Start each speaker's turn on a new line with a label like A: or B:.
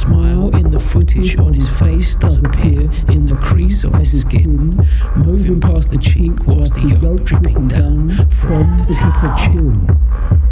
A: smile in the footage on his face does appear in the crease of his skin, moving past the cheek whilst the yolk dripping down from the tip of chin.